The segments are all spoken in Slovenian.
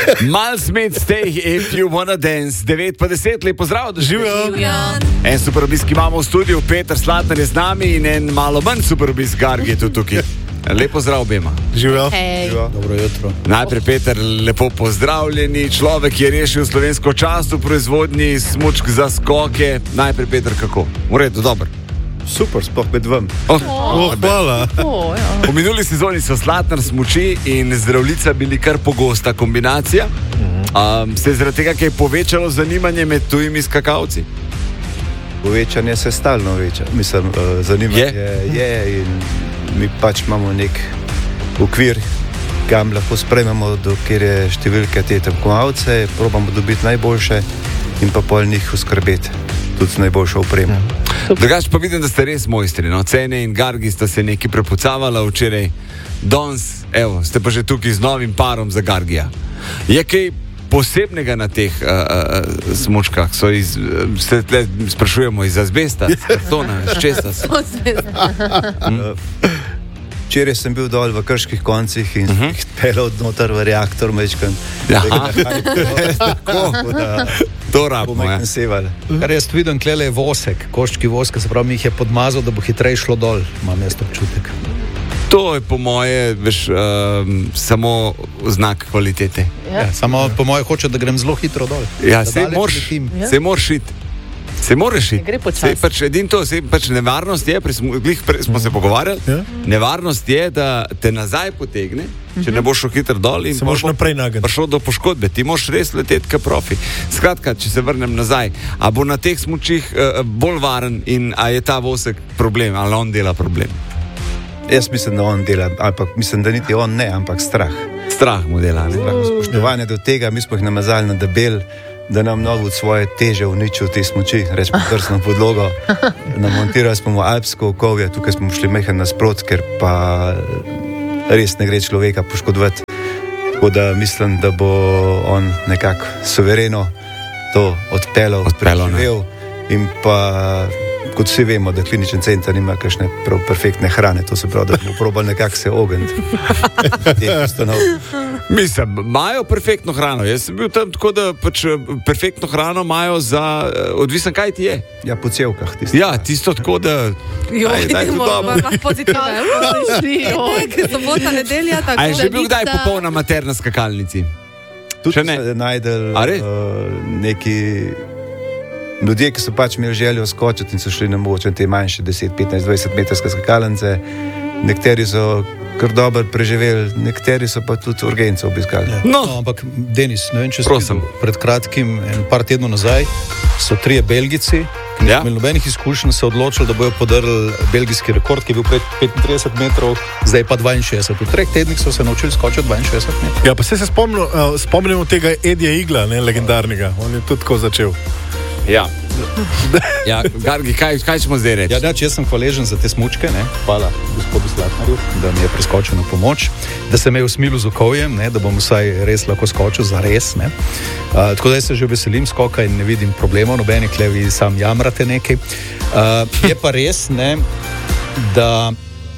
Mal smet stay if you wanna dance. 9:10, lepo zdrav, da živijo. En super obisk imamo v studiu, Peter Slatnar je z nami in en malo manj super obisk, Gargi je tudi tukaj. Lepo zdrav obema. Živijo. Hey. Dobro jutro. Najprej Peter, lepo pozdravljeni. Človek je rešil slovensko čast v proizvodnji smučk za skoke. Najprej Peter, kako? V redu, dobro. Super, sploh med vam. Hvala. V minuli sezoni so Slatnar smuči in zdravljica bili kar pogosta kombinacija. Ste zaradi tega, kaj je povečalo zanimanje med tujimi skakalci? Povečanje se stalno veča. Mislim, zanimanje je in mi pač imamo nek okvir, kam lahko sprejmemo, dokjer je številke te tekmovalce, probamo dobiti najboljše in pa pol njih uskrbeti tudi z najboljšo opremo. Drugače pa vidim, da ste res mojstri, no? Cene in Gargi sta se nekaj prepucavala včeraj. Danes, evo, ste pa že tukaj z novim parom za Gargija. Je kaj posebnega na teh smučkah? Se tle sprašujemo iz azbesta, iz kartona, iz česa so? Včeraj sem bil dol v Krških koncih in jih pelal noter v reaktor mečkan. To rabimo, ja. Kar jaz vidim, klele je vosek, koščki voska, se pravi, mi jih je podmazal, da bo hitreje šlo dol, imam jaz občutek. To je po moje, veš, samo znak kvalitete. Ja, samo po moje hoče, da grem zelo hitro dol. Ja, se moraš iti. Se moraš iti. Pač nevarnost je, smo se pogovarjali, nevarnost je, da te nazaj potegne, če ne boš šel hitro dol in boš prišel do poškodbe. Ti moraš res leteti kot profi. Skratka, če se vrnem nazaj, a bo na teh smučih bolj varen in a je ta vosek problem, ali on dela problem? Jaz mislim, da on dela, ampak mislim, da niti on ne, ampak strah. Strah mu dela, ne? Spoštovanje do tega, mi smo jih namazali na debel, da nam mnogo od svoje teže uničil te smuči, rečemo drsno podlogo. Namontirali smo mu alpsko okovje, tukaj smo šli mehen nasprot, ker pa res ne gre človeka poškodovati. Tako da mislim, da bo on nekako suvereno to odpeljal, preživel in pa kot vsi vemo, da kliničen center nima kakšne prav perfektne hrane, to se pravi, da bomo probali nekako se ogniti teh ustanov. Mislim, imajo perfektno hrano. Jaz sem bil tam tako, da pač perfektno hrano imajo za odvisen, kaj ti je. Ja, po cevkah. Ja, tisto tako, da daj to dobro. Sobota, nedelja, tako. A je že bil kdaj popolna mater na skakalnici? Tudi se najdel neki ljudje, ki so pač imeli željo skočiti in so šli na mogoče te manjše 10, 15, 20 metrske skakalnice. Nekateri so kar dobro preživeli, nekateri so pa tudi urgenco obiskali. No, ampak Denis, ne vem, če sem pred kratkim, par tednov nazaj, so 3 Belgici, ki niso imeli nobenih izkušenj, se odločili, da bojo podarili belgijski rekord, ki je bil pred 35 metrov, zdaj pa 62. V 3 tednih so se naučili skočiti 62 metrov. Ja, pa se spomnimo tega Edija Igla, ne, legendarnega. On je tudi tako začel. Ja. Ja, Gargi, kaj smo zdaj reči? Ja, jaz sem hvaležen za te smučke, ne? Hvala gospodu Slatnarju, da mi je preskočil na pomoč, da se me je usmilil z okovjem, ne? Da bom vsaj res lahko skočil za res. Tako da jaz se že veselim skoka in ne vidim problemov, nobeni klevi sam jamrate nekaj. Je pa res, ne, da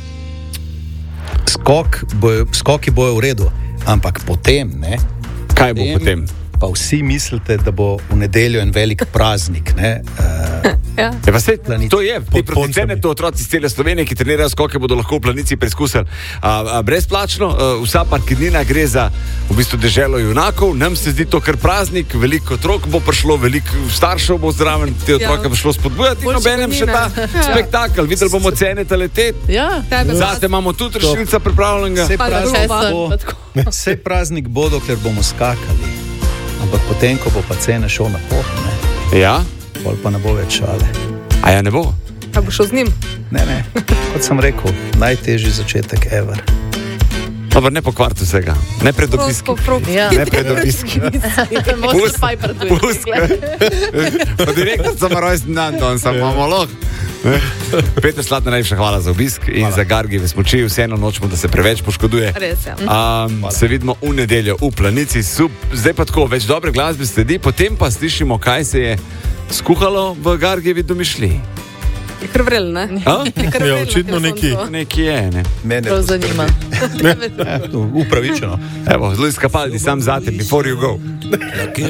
skoki bojo v redu, ampak potem, ne? Kaj bo potem? Pa vsi mislite, da bo v nedeljo en velik praznik, ne? Ja, pa se, to je, ti proticene, to otroci iz cele Slovenije, ki trenirajo skoke, bodo lahko v planici preizkusili. Brezplačno, vsa parkirnina gre za v bistvu deželo junakov, nam se zdi to kar praznik, veliko otrok bo prišlo, veliko staršev bo zraven, te otroke bo šlo spodbujati in obenem še ta spektakel, videli bomo cene taleteti, zate imamo tudi rešilca pripravljenega. Vse praznik bo, dokler bomo skakali. Ampak potem, ko bo pa cene šel na pot, ne? Ja? Pol pa ne bo več šale. A ja, ne bo? A bo šel z njim? Ne. Kot sem rekel, najtežji začetek ever. Dobro, ne pokvarti vsega. Ne pred obiski. Ne pred obiski. Pust. Pa direktor sem rojsten dan, on sem mamolog. Peter Slatnar, najlepša hvala za obisk in za Gargi v smuči. Vseeno nočemo, da se preveč poškoduje. Res je. Se vidimo v nedeljo v Planici. Zdaj pa tako, več dobre glasbe sledi, potem pa slišimo, kaj se je skuhalo v Gargijevi domišljiji. Je krvrel, ne? Ja, očitno Neki je, ne. Mene Prav zanima. Upravičeno. Evo, Luis Capaldi, sam zate, before you go.